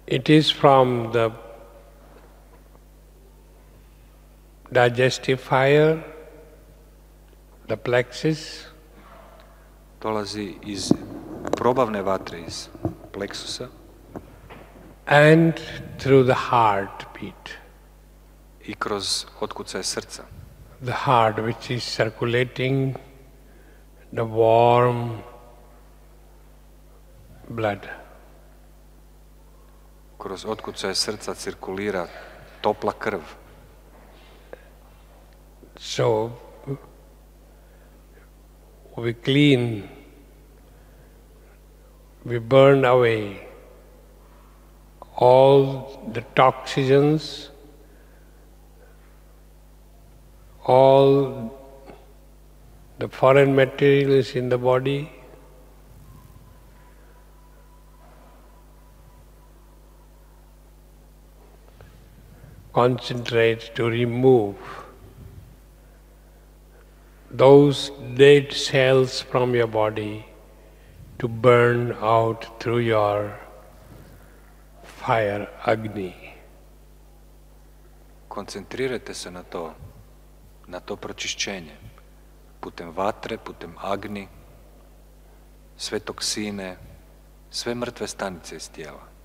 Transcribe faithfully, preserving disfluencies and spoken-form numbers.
It is from the digestive fire, the plexus, dolazi iz probavne vatre, iz pleksusa, and through the heartbeat. I kroz otkucaje srca. The heart which is circulating the warm blood. Kroz otkucaje srca cirkulira topla krv. So we clean, we burn away all the toxins, all the foreign materials in the body, concentrate to remove those dead cells from your body to burn out through your fire, Agni. Koncentrirajte se na to, na to pročišćenje, putem vatre, putem Agni, sve toksine, sve mrtve stanice iz tijela.